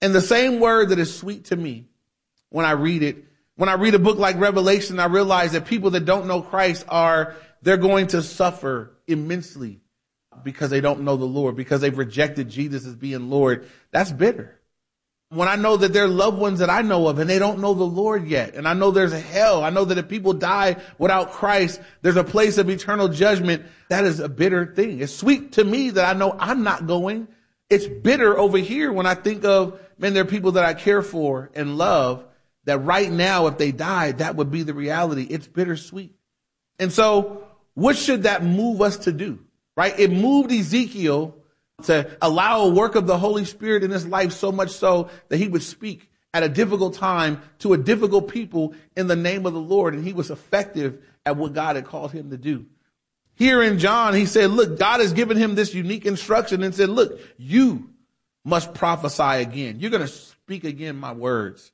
And the same word that is sweet to me when I read it, when I read a book like Revelation, I realize that people that don't know Christ they're going to suffer immensely because they don't know the Lord, because they've rejected Jesus as being Lord. That's bitter. When I know that there are loved ones that I know of and they don't know the Lord yet, and I know there's a hell, I know that if people die without Christ, there's a place of eternal judgment, that is a bitter thing. It's sweet to me that I know I'm not going. It's bitter over here when I think of, man, there are people that I care for and love that right now, if they died, that would be the reality. It's bittersweet. And so what should that move us to do, right? It moved Ezekiel to allow a work of the Holy Spirit in his life, so much so that he would speak at a difficult time to a difficult people in the name of the Lord. And he was effective at what God had called him to do. Here in John, he said, look, God has given him this unique instruction and said, look, you must prophesy again. You're going to speak again my words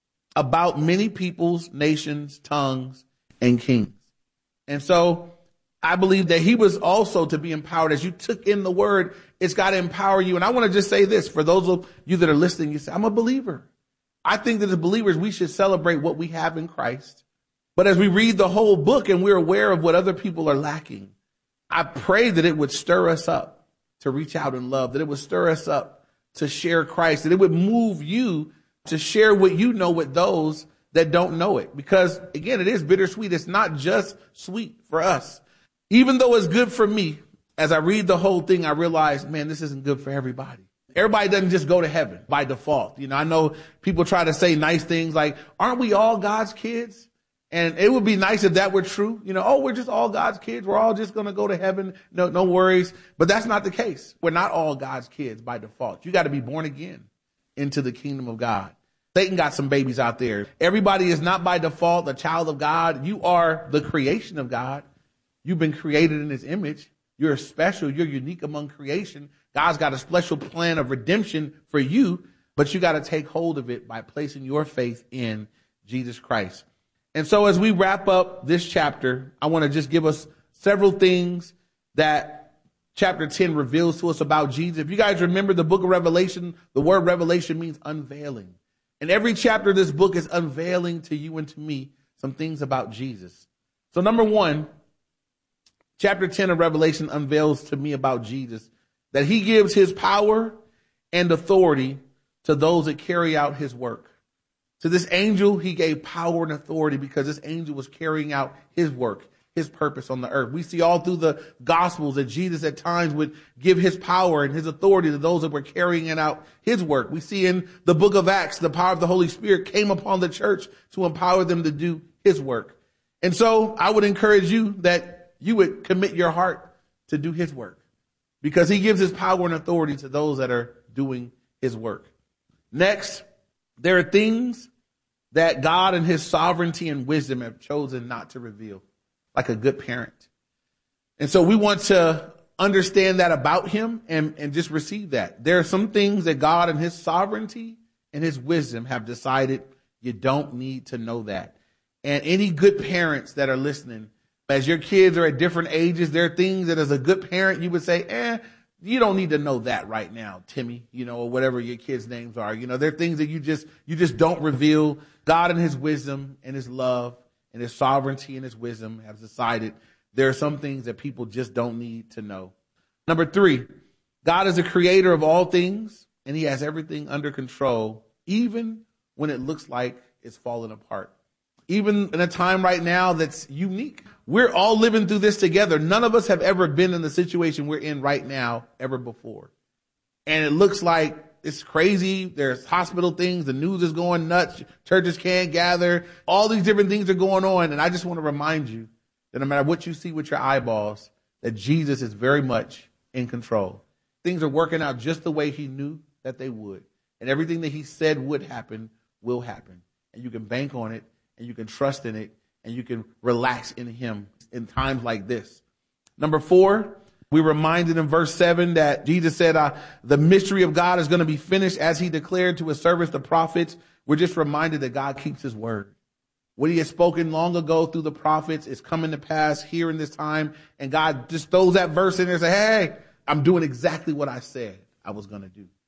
about many peoples, nations, tongues, and kings. And so I believe that he was also to be empowered. As you took in the word, it's got to empower you. And I want to just say this, for those of you that are listening, you say, I'm a believer. I think that as believers, we should celebrate what we have in Christ. But as we read the whole book and we're aware of what other people are lacking, I pray that it would stir us up to reach out in love, that it would stir us up to share Christ, that it would move you to share what you know with those that don't know it. Because again, it is bittersweet. It's not just sweet for us. Even though it's good for me, as I read the whole thing, I realize, man, this isn't good for everybody. Everybody doesn't just go to heaven by default. You know, I know people try to say nice things like, aren't we all God's kids? And it would be nice if that were true. You know, oh, we're just all God's kids. We're all just going to go to heaven. No worries. But that's not the case. We're not all God's kids by default. You got to be born again into the kingdom of God. Satan got some babies out there. Everybody is not by default a child of God. You are the creation of God. You've been created in his image. You're special. You're unique among creation. God's got a special plan of redemption for you, but you got to take hold of it by placing your faith in Jesus Christ. And so as we wrap up this chapter, I want to just give us several things that chapter 10 reveals to us about Jesus. If you guys remember the book of Revelation, the word revelation means unveiling. And every chapter of this book is unveiling to you and to me some things about Jesus. So number one, chapter 10 of Revelation unveils to me about Jesus, that he gives his power and authority to those that carry out his work. To this angel, he gave power and authority because this angel was carrying out his work, his purpose on the earth. We see all through the Gospels that Jesus at times would give his power and his authority to those that were carrying out his work. We see in the book of Acts, the power of the Holy Spirit came upon the church to empower them to do his work. And so I would encourage you that you would commit your heart to do his work because he gives his power and authority to those that are doing his work. Next, there are things that God in his sovereignty and wisdom have chosen not to reveal, like a good parent. And so we want to understand that about him and just receive that. There are some things that God in his sovereignty and his wisdom have decided you don't need to know that. And any good parents that are listening, as your kids are at different ages, there are things that as a good parent, you would say, you don't need to know that right now, Timmy, or whatever your kids' names are. There are things that you just don't reveal. God in his wisdom and his love and his sovereignty and his wisdom have decided there are some things that people just don't need to know. Number 3, God is the creator of all things and he has everything under control, even when it looks like it's falling apart. Even in a time right now that's unique. We're all living through this together. None of us have ever been in the situation we're in right now ever before. And it looks like it's crazy. There's hospital things. The news is going nuts. Churches can't gather. All these different things are going on. And I just want to remind you that no matter what you see with your eyeballs, that Jesus is very much in control. Things are working out just the way he knew that they would. And everything that he said would happen will happen. And you can bank on it. And you can trust in it, and you can relax in him in times like this. Number 4, we're reminded in verse 7 that Jesus said the mystery of God is going to be finished as he declared to his servants, the prophets. We're just reminded that God keeps his word. What he has spoken long ago through the prophets is coming to pass here in this time, and God just throws that verse in there and says, hey, I'm doing exactly what I said I was going to do.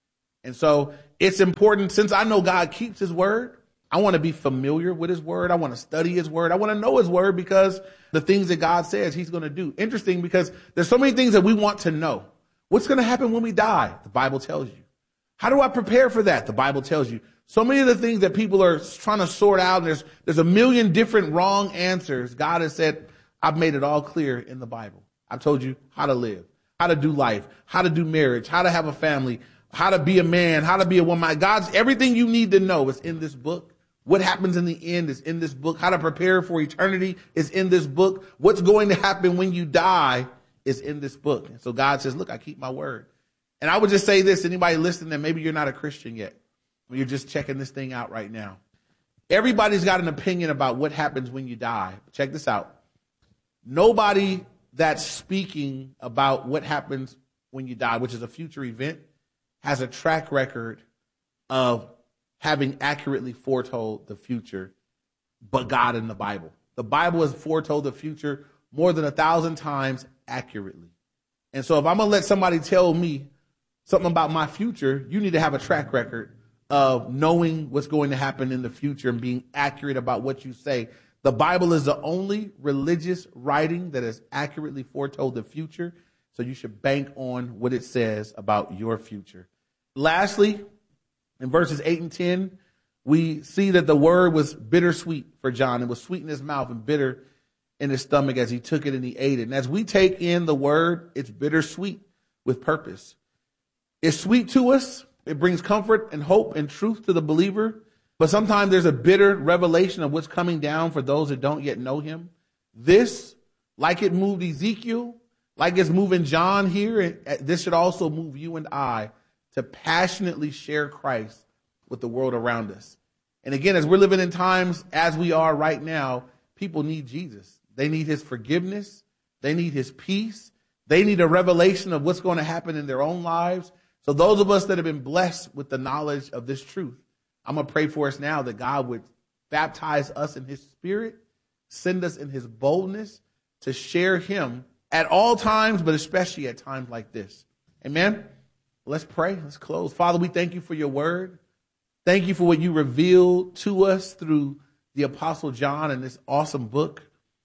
And so it's important, since I know God keeps his word, I want to be familiar with his word. I want to study his word. I want to know his word, because the things that God says he's going to do. Interesting, because there's so many things that we want to know. What's going to happen when we die? The Bible tells you. How do I prepare for that? The Bible tells you. So many of the things that people are trying to sort out, and there's a million different wrong answers. God has said, I've made it all clear in the Bible. I've told you how to live, how to do life, how to do marriage, how to have a family, how to be a man, how to be a woman. God's everything you need to know is in this book. What happens in the end is in this book. How to prepare for eternity is in this book. What's going to happen when you die is in this book. And so God says, look, I keep my word. And I would just say this, anybody listening that maybe you're not a Christian yet, or you're just checking this thing out right now. Everybody's got an opinion about what happens when you die. Check this out. Nobody that's speaking about what happens when you die, which is a future event, has a track record of having accurately foretold the future, but God in the Bible. The Bible has foretold the future more than 1,000 times accurately. And so if I'm going to let somebody tell me something about my future, you need to have a track record of knowing what's going to happen in the future and being accurate about what you say. The Bible is the only religious writing that has accurately foretold the future, so you should bank on what it says about your future. Lastly, in verses 8 and 10, we see that the word was bittersweet for John. It was sweet in his mouth and bitter in his stomach as he took it and he ate it. And as we take in the word, it's bittersweet with purpose. It's sweet to us. It brings comfort and hope and truth to the believer. But sometimes there's a bitter revelation of what's coming down for those that don't yet know him. This, like it moved Ezekiel, like it's moving John here, this should also move you and I to passionately share Christ with the world around us. And again, as we're living in times as we are right now, people need Jesus. They need his forgiveness. They need his peace. They need a revelation of what's going to happen in their own lives. So those of us that have been blessed with the knowledge of this truth, I'm going to pray for us now that God would baptize us in his spirit, send us in his boldness to share him at all times, but especially at times like this. Amen. Let's pray. Let's close. Father, we thank you for your word. Thank you for what you revealed to us through the Apostle John in this awesome book.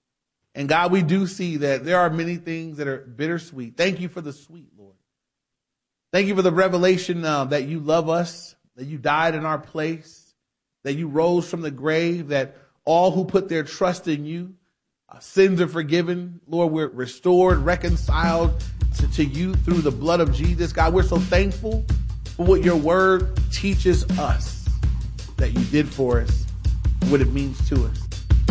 And God, we do see that there are many things that are bittersweet. Thank you for the sweet, Lord. Thank you for the revelation that you love us, that you died in our place, that you rose from the grave, that all who put their trust in you, sins are forgiven. Lord, we're restored, reconciled to you through the blood of Jesus. God, we're so thankful for what your word teaches us that you did for us, what it means to us.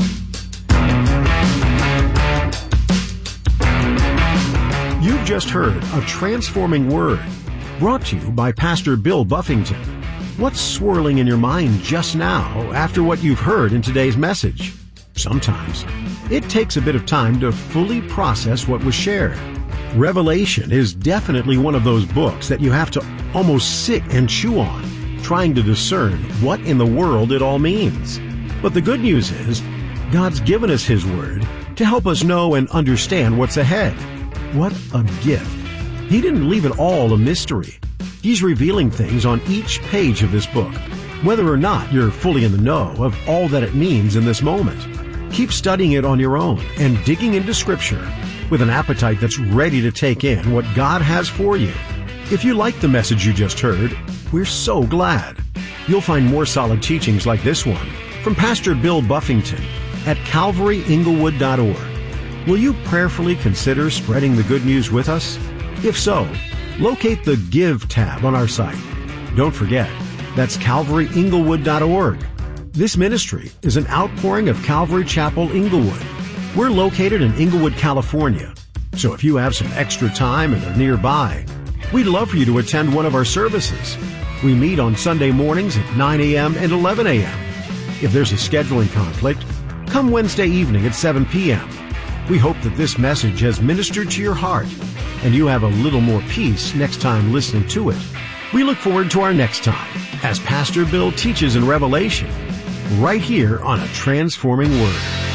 You've just heard a transforming word brought to you by Pastor Bill Buffington. What's swirling in your mind just now after what you've heard in today's message? Sometimes it takes a bit of time to fully process what was shared. Revelation is definitely one of those books that you have to almost sit and chew on, trying to discern what in the world it all means. But the good news is, God's given us his word to help us know and understand what's ahead. What a gift. He didn't leave it all a mystery. He's revealing things on each page of this book, whether or not you're fully in the know of all that it means in this moment. Keep studying it on your own and digging into Scripture with an appetite that's ready to take in what God has for you. If you like the message you just heard, we're so glad. You'll find more solid teachings like this one from Pastor Bill Buffington at calvaryinglewood.org. Will you prayerfully consider spreading the good news with us? If so, locate the Give tab on our site. Don't forget, that's calvaryinglewood.org. This ministry is an outpouring of Calvary Chapel Inglewood. We're located in Inglewood, California. So if you have some extra time and are nearby, we'd love for you to attend one of our services. We meet on Sunday mornings at 9 a.m. and 11 a.m. If there's a scheduling conflict, come Wednesday evening at 7 p.m. We hope that this message has ministered to your heart and you have a little more peace next time listening to it. We look forward to our next time as Pastor Bill teaches in Revelation right here on A Transforming Word.